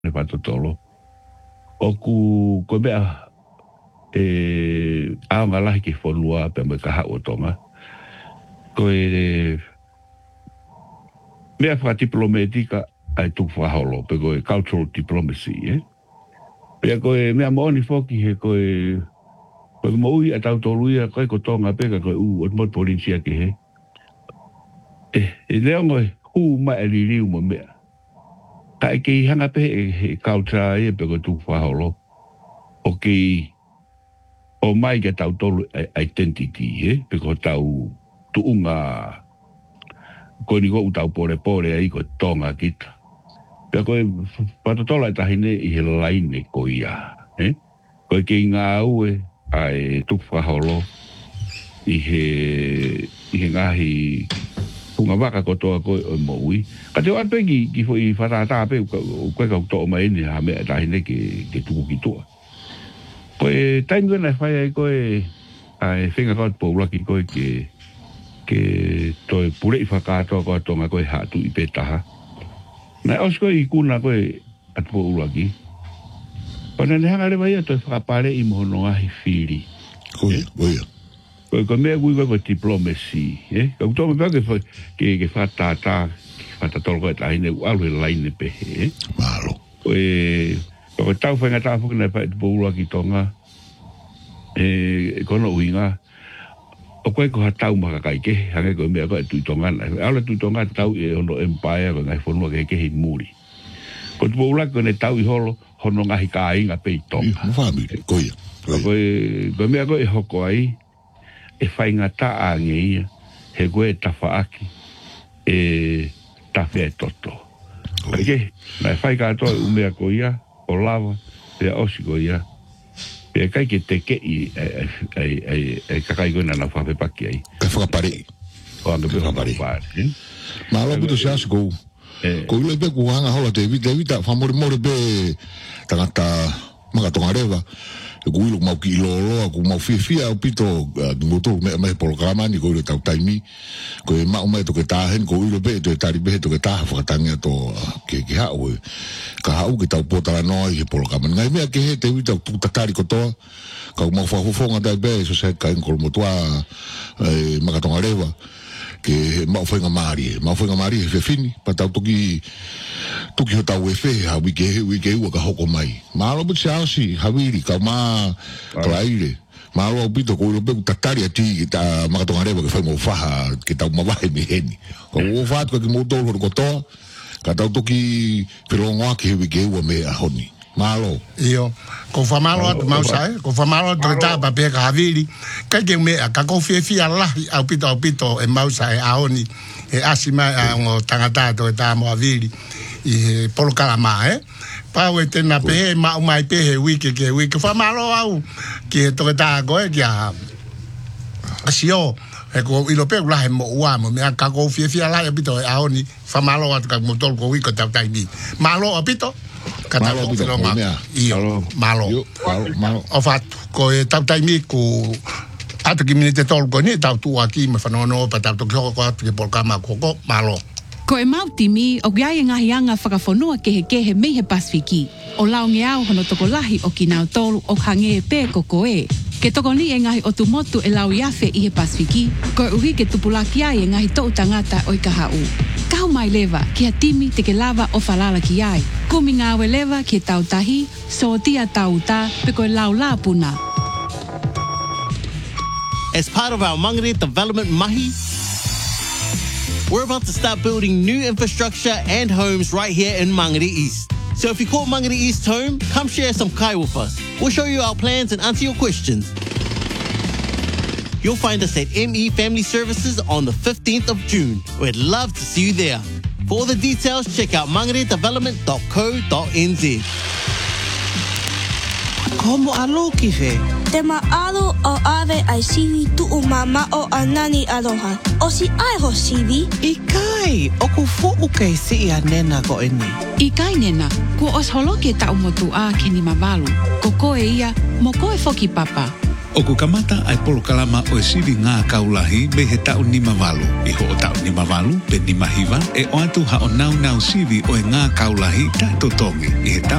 ne patotolo. O ku mea aonga lahi ke wholua pe me kaha o tonga. Ko mea whakadiplomatika ai tuku whaholo pe ko cultural diplomacy, Pea koe mea mooni foki he koe moui a tau toluia koe ko tonga peka koe o mod polisia ke he. Leo ngoe hu ma e liriu mo mea. Ka e kei hanga pe e kautra e pe koe tuku whaholo. O kei o mai ke tau tolu identity, pe koe tau tuunga koe ni ko utau pore ai koe tonga kita. Pea koe patotola e tahine I he laine ko ia. Koe kei ngā ue ai tuku whaholo I he ngahi punga waka kotoa koe o moui. Ka te o anpengi ki fo I whatata pe koe kau toa mai ni ha mea tahine ke tuku ki toa. Koe taimi wena e whai ai koe ai whenga koe poulaki koe ke toi purei whakatoa koe tonga koe hatu I petaha. Nai osko I kuna koe atu po ulaki. Pana ne hanga rewa ia toi whakapare I mohono ngahi whiri. Oia. Koe mea kui koe diplomacy. Kau tōme pēo ke whatatolo koe tahine ualu he laine pehe. Malo. Koe tau whainga tāwhuki nei pai atu po ulaki tonga. Kono uinga. O koe ko hatau makakai ke, hange koe mea koe tui tonga. Aole tui tonga tau I hono empire koe ngai whanua ke he muri. Ko tupo ulaki koe ne tau I holo, hono ngahi ka inga pei tonga. Mwhamire, koia. Koe mea koe hoko ai, e whainga ta a ngeia, he koe tawhaaki, tawhia toto. Koe nai whai katoa umea ko ia, o lava, pea osi ko ia. Pea kai ke te kei kakai koe nana whawhepaki ai. Kai whakapare. O anga pe whakapare. Malo puto se asu kou. Ko ilo pe ku hanga hola te vita whamore pe tangata makatonga rewa. Ku ilo mau ki ilo ku mau fia o pito ngoto me programa ni ko ilo tau taimi. Ko e mau mai to ke tahen ko ilo pe to tari pe to ke taha whakatangia to ke hao e. Ka hau ke tau potara noi ke programa. Ngai mea ke he te vita tu tatari kotoa. Ka mau whahufonga dai be so se ka inkol motua makatonga rewa. Ke mau whainga maari he fini pa tau tuki ho tau e whe ha wike ua ka hoko mai maalo buti se ausi hawiri ka maa klaire maalo au pito ko ilo peku tatari ati ta makatonga rewa ke whai mo whaha ke tau mawahe me heni ko o whaatu ka ki moutou horo kotoa ka tau tuki whirongoa ke he wike ua me a honi malo iyo ko famalo at mausai ko famalo trata pa pe ka havili ka ke me ka ko fia la au pito e mausai aoni e asima ngo tangata to ta mo havili e polo kalama pa we te na pe ma mai pe he wiki famalo au ke to ta go e ya asio e ko ilo pe la mo wa mo me ka ko fia la e pito e aoni famalo at ka mo tol ko wiko ta mi malo apito malo pito malo o fatto ko e tau taimi ku atu ki minite tol ko ni tau tu aki me fanono pa tau ko atu ke polkama ko malo ko e mautimi o giai ngahi anga whakafonua ke he mei he Pasifiki o laungi au hono toko lahi o ki nau tolu o hange e pē ko e ke toko ni e ngahi o tumotu e lau iafe I he Pasifiki ko e uhi ke tupulaki ai e ngahi tou tangata o I ka hau kau mai leva ki a timi te ke lava o falala ki ai kumi ngāwe leva ki tau tahi so tia tau ta pe ko e lau la puna. As part of our Mangere Development Mahi, we're about to start building new infrastructure and homes right here in Mangere East. So if you call Mangere East home, come share some kai with us. We'll show you our plans and answer your questions. You'll find us at ME Family Services on the 15th of June. We'd love to see you there. For all the details, check out mangaredevelopment.co.nz. Como alo ki fe? Te maalo o ave ai siwi tu o mama o anani aloha. O si ai ho siwi? I kai, o ku fo'u kei si a nena ko eni. I kai nena, ku os holo ke ta umotu a ke ni mawalu. Ko koe ia, mo koe foki papa. O ku kamata ai polo kalama o e sivi ngā kaulahi me he tau ni mavalu. I ho o tau ni mavalu pe ni mahiva e o atu ha o nau sivi o e ngā kaulahi tato tongi. I he tau